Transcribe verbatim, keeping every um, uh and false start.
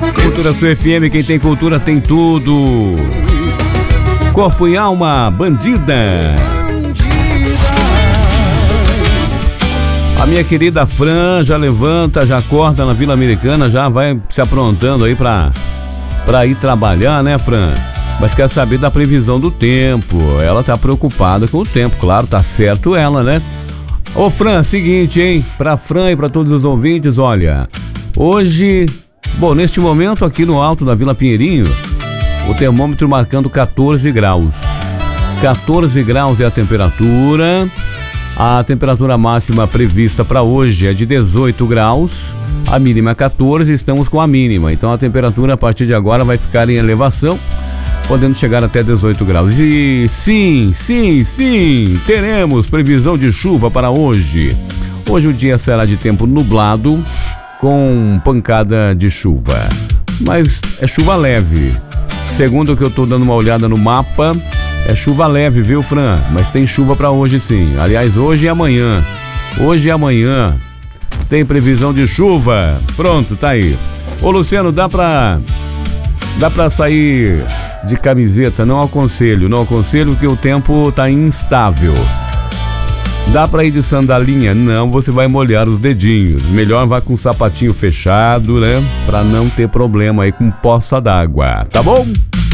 Cultura Sul F M, quem tem cultura tem tudo. Corpo e alma, bandida. A minha querida Fran já levanta, já acorda na Vila Americana, já vai se aprontando aí pra, pra ir trabalhar, né, Fran? Mas quer saber da previsão do tempo. Ela tá preocupada com o tempo, claro, tá certo ela, né? Ô, Fran, seguinte, hein? Pra Fran e pra todos os ouvintes, olha, hoje, bom, neste momento aqui no alto da Vila Pinheirinho, o termômetro marcando quatorze graus. quatorze graus é a temperatura. A temperatura máxima prevista para hoje é de dezoito graus. A mínima é quatorze, estamos com a mínima. Então a temperatura a partir de agora vai ficar em elevação, podendo chegar até dezoito graus. E sim, sim, sim, teremos previsão de chuva para hoje. Hoje o dia será de tempo nublado, com pancada de chuva. Mas é chuva leve. Segundo o que eu estou dando uma olhada no mapa, é chuva leve, viu, Fran? Mas tem chuva para hoje sim. Aliás, hoje e amanhã. Hoje e amanhã tem previsão de chuva. Pronto, tá aí. Ô, Luciano, dá pra... Dá pra sair de camiseta? Não aconselho. Não aconselho porque o tempo tá instável. Dá pra ir de sandalinha? Não, você vai molhar os dedinhos. Melhor vá com o sapatinho fechado, né? Pra não ter problema aí com poça d'água. Tá bom?